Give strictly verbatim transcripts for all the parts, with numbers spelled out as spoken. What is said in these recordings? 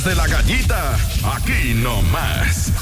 De la gallita, aquí nomás.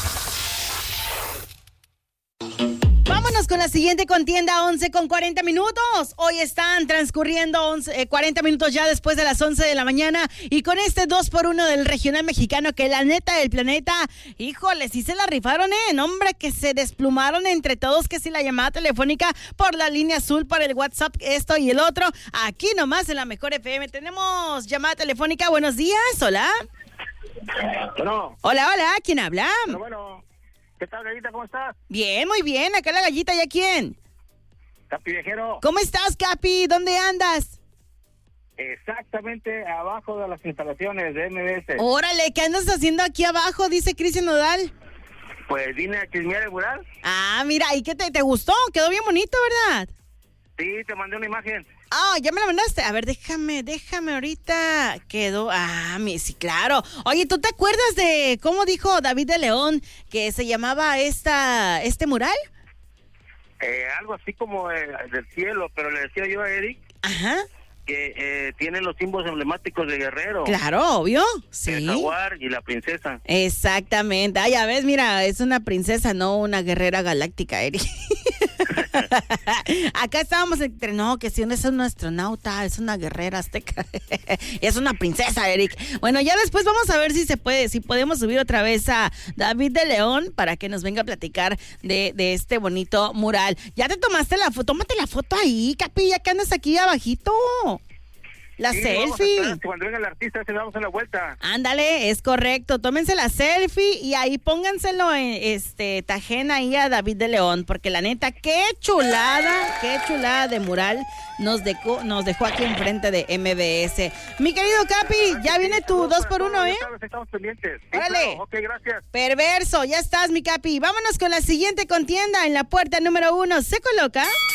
Vámonos con la siguiente contienda, once con cuarenta minutos. Hoy están transcurriendo once, eh, cuarenta minutos ya después de las once de la mañana. Y con este dos por uno del regional mexicano, que la neta del planeta, híjole, sí se la rifaron, ¿eh? No, hombre, que se desplumaron entre todos, que si la llamada telefónica por la línea azul, por el WhatsApp, esto y el otro. Aquí nomás en la Mejor F M tenemos llamada telefónica. Buenos días, hola. Bueno. Hola, hola, ¿quién habla? Bueno, bueno. ¿Qué tal, gallita? ¿Cómo estás? Bien, muy bien. Acá la gallita, ¿y a quién? Capi Viejero. ¿Cómo estás, Capi? ¿Dónde andas? Exactamente abajo de las instalaciones de M B S. Órale, ¿qué andas haciendo aquí abajo? Dice Cristian Nodal. Pues vine a chismear el mural. Ah, mira, ¿y qué te, te gustó? Quedó bien bonito, ¿verdad? Sí, te mandé una imagen. Ah, ya me la mandaste. A ver, déjame, déjame ahorita. Quedó. Ah, mi, sí, claro. Oye, ¿tú te acuerdas de cómo dijo David de León que se llamaba esta, este mural? Eh, algo así como eh, del cielo, pero le decía yo a Eric. Ajá. Que eh, tiene los símbolos emblemáticos de Guerrero. Claro, obvio. Sí. El jaguar y la princesa. Exactamente. Ah, ya ves, mira, es una princesa, no una guerrera galáctica, Eric. Acá estábamos entre, no, que si no es un astronauta, es una guerrera azteca. Es una princesa, Eric. Bueno, ya después vamos a ver si se puede, si podemos subir otra vez a David de León para que nos venga a platicar de, de este bonito mural. Ya te tomaste la foto, tómate la foto ahí, Capi, ya que andas aquí abajito. La sí, selfie. Cuando venga el artista, se damos en la vuelta. Ándale, es correcto. Tómense la selfie y ahí pónganselo en este tajén ahí a David de León, porque la neta, qué chulada, qué chulada de mural nos dejó, nos dejó aquí enfrente de M B S. Mi querido Capi, ya viene tu dos por uno, ¿eh? Estamos pendientes. Órale. Ok, gracias. Perverso, ya estás, mi Capi. Vámonos con la siguiente contienda. En la puerta número uno se coloca.